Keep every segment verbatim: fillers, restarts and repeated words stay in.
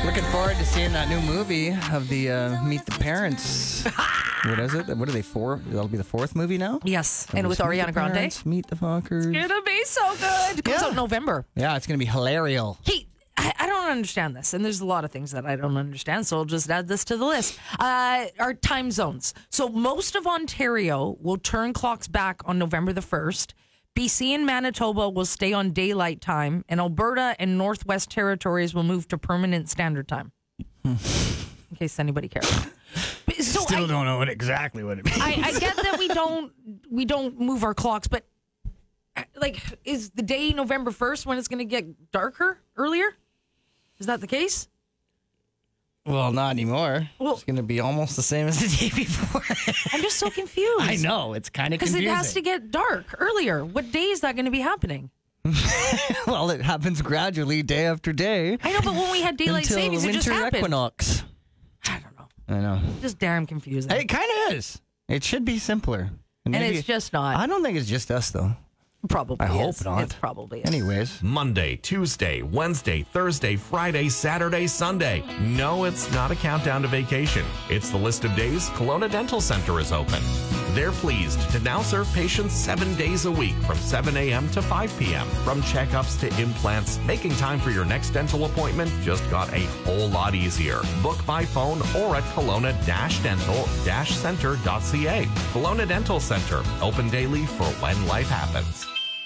Looking forward to seeing that new movie of the uh, Meet the Parents. What is it? What are they, four? That'll be the fourth movie now? Yes, and with Meet Ariana the Grande. Parents, Meet the Fuckers. It's gonna be so good. It comes Yeah. out in November. Yeah, it's going to be hilarious. Hey, I, I don't understand this, and there's a lot of things that I don't understand, so I'll just add this to the list. Uh, our time zones. So most of Ontario will turn clocks back on November the first. B C and Manitoba will stay on daylight time, and Alberta and Northwest Territories will move to permanent standard time. In case anybody cares. So Still I, don't know what exactly what it means. I, I get that we don't we don't move our clocks, but like, is the day November first when it's going to get darker earlier? Is that the case? Well, not anymore. Well- it's going to be almost the same as the day before. I'm just so confused. I know. It's kind of Because confusing. it has to get dark earlier. What day is that going to be happening? Well, it happens gradually, day after day. I know, but when we had daylight until savings, the it just winter happened. equinox. I don't know. I know. Just damn confusing. It kind of is. It should be simpler. and maybe- it's just not. I don't think it's just us, though. Probably I hope is. not. It's probably is. Anyways. Monday, Tuesday, Wednesday, Thursday, Friday, Saturday, Sunday. No, it's not a countdown to vacation. It's the list of days Kelowna Dental Center is open. They're pleased to now serve patients seven days a week from seven a.m. to five p.m. From checkups to implants, making time for your next dental appointment just got a whole lot easier. Book by phone or at kelowna dental center dot c a. Kelowna Dental Center, open daily for when life happens.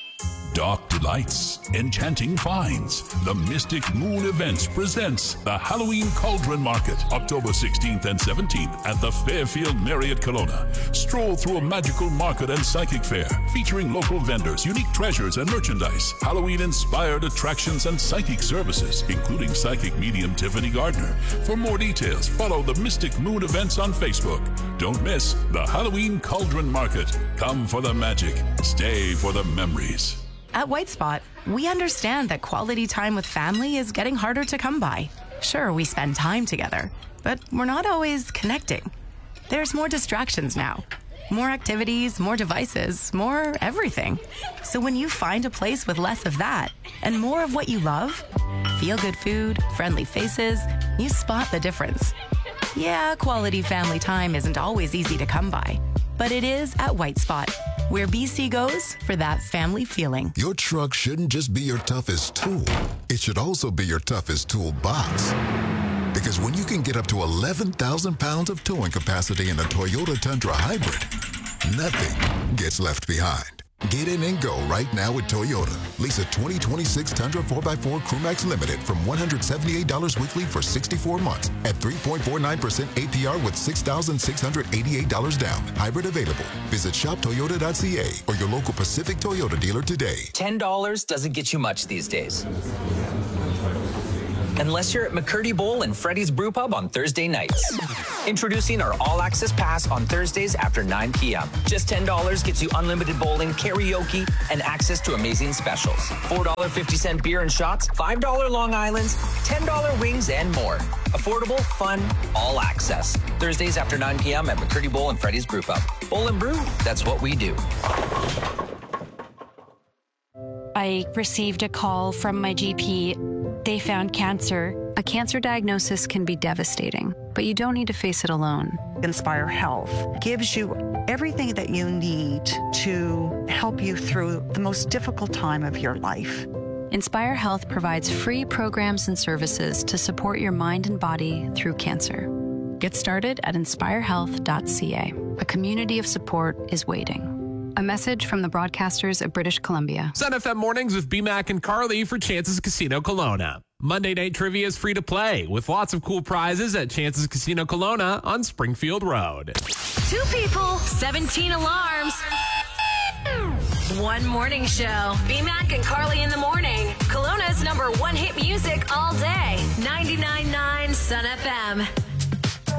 Dark Delights, Enchanting Finds. The Mystic Moon Events presents the Halloween Cauldron Market, October sixteenth and seventeenth at the Fairfield Marriott Kelowna. Stroll through a magical market and psychic fair featuring local vendors, unique treasures and merchandise, Halloween-inspired attractions and psychic services, including psychic medium Tiffany Gardner. For more details, follow the Mystic Moon Events on Facebook. Don't miss the Halloween Cauldron Market. Come for the magic, stay for the memories. At White Spot, we understand that quality time with family is getting harder to come by. Sure, we spend time together, but we're not always connecting. There's more distractions now. More activities, more devices, more everything. So when you find a place with less of that and more of what you love, feel-good food, friendly faces, you spot the difference. Yeah, quality family time isn't always easy to come by, but it is at White Spot, where B C goes for that family feeling. Your truck shouldn't just be your toughest tool. It should also be your toughest toolbox. Because when you can get up to eleven thousand pounds of towing capacity in a Toyota Tundra Hybrid, nothing gets left behind. Get in and go right now with Toyota. Lease a twenty twenty-six Tundra four by four Crewmax Limited from one hundred seventy-eight dollars weekly for sixty-four months at three point four nine percent A P R with six thousand six hundred eighty-eight dollars down. Hybrid available. Visit shop toyota dot c a or your local Pacific Toyota dealer today. ten dollars doesn't get you much these days. Unless you're at McCurdy Bowl and Freddy's Brew Pub on Thursday nights. Introducing our all-access pass on Thursdays after nine p.m. Just ten dollars gets you unlimited bowling, karaoke, and access to amazing specials. four dollars and fifty cents beer and shots, five dollars Long Islands, ten dollars wings, and more. Affordable, fun, all access. Thursdays after nine p.m. at McCurdy Bowl and Freddy's Brew Pub. Bowl and Brew, that's what we do. I received a call from my G P. They found cancer. A cancer diagnosis can be devastating, but you don't need to face it alone. Inspire Health gives you everything that you need to help you through the most difficult time of your life. Inspire Health provides free programs and services to support your mind and body through cancer. Get started at inspire health dot c a. A community of support is waiting. A message from the broadcasters of British Columbia. Sun F M Mornings with B-Mac and Carly for Chances Casino Kelowna. Monday Night Trivia is free to play with lots of cool prizes at Chances Casino Kelowna on Springfield Road. Two people, seventeen alarms. One morning show. B-Mac and Carly in the morning. Kelowna's number one hit music all day. ninety-nine point nine Sun F M.